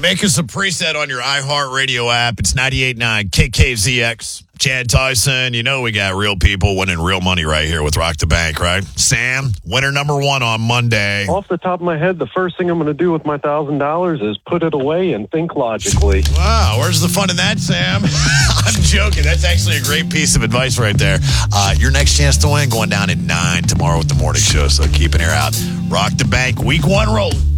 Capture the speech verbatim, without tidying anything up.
make us a preset on your iHeartRadio app. It's ninety-eight point nine K K Z X. Chad Tyson, you know we got real people winning real money right here with Rock the Bank, right? Sam, winner number one on Monday. Off the top of my head, the first thing I'm going to do with my one thousand dollars is put it away and think logically. Wow, where's the fun in that, Sam? I'm joking. That's actually a great piece of advice right there. Uh, your next chance to win going down at nine tomorrow with the morning show, so keep an ear out. Rock the Bank, week one roll.